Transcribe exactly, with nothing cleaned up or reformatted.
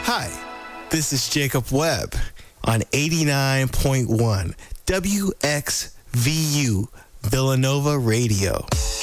Hi, this is Jacob Webb on eighty-nine point one W X V U Villanova Radio.